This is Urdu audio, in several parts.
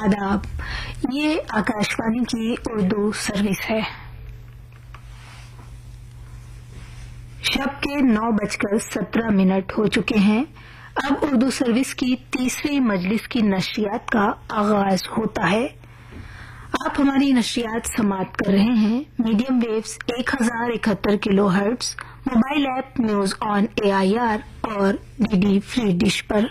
آداب، یہ آکاشوانی کی اردو سروس ہے۔ شب کے 9:17 ہو چکے ہیں۔ اب اردو سروس کی تیسری مجلس کی نشریات کا آغاز ہوتا ہے۔ آپ ہماری نشریات سماعت کر رہے ہیں medium views 1071 kilo hertz, mobile app news on AIR اور DD فری ڈش پر۔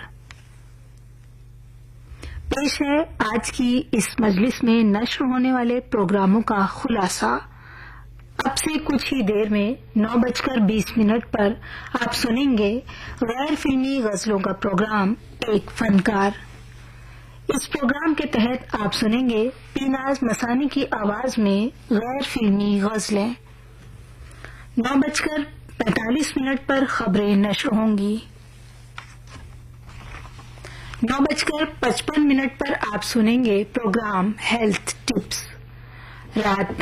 پیش ہے آج کی اس مجلس میں نشر ہونے والے پروگراموں کا خلاصہ۔ اب سے کچھ ہی دیر میں 9:20 پر آپ سنیں گے غیر فلمی غزلوں کا پروگرام ایک فنکار۔ اس پروگرام کے تحت آپ سنیں گے پیناز مسانی کی آواز میں غیر فلمی غزلیں۔ 9:45 پر خبریں نشر ہوں گی۔ 9:55 پر آپ سنیں گے پروگرام ہیلتھ ٹپس۔ رات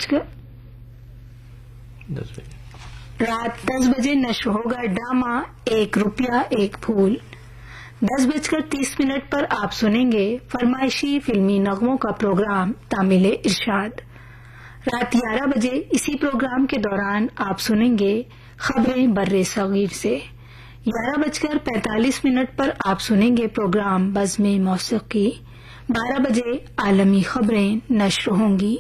10 بجے نشر ہوگا ڈرامہ 1 روپیہ 1 پھول۔ 10:30 پر آپ سنیں گے فرمائشی فلمی نغموں کا پروگرام تامل ارشاد۔ رات 11 بجے اسی پروگرام کے دوران آپ سنیں گے خبریں بر صغیر سے۔ 11:45 پر آپ سنیں گے پروگرام بزم موسیقی۔ 12 بجے عالمی خبریں نشر ہوں گی۔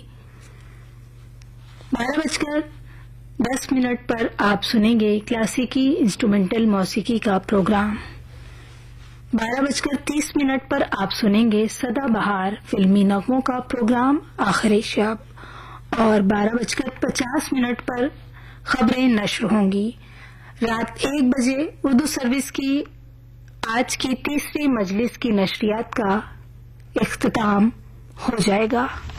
12:10 پر آپ سنیں گے کلاسیکی انسٹرومنٹل موسیقی کا پروگرام۔ 12:30 پر آپ سنیں گے سدا بہار فلمی نغموں کا پروگرام آخر شب، اور 12:50 پر خبریں نشر ہوں گی۔ رات 1 بجے اردو سروس کی آج کی تیسری مجلس کی نشریات کا اختتام ہو جائے گا۔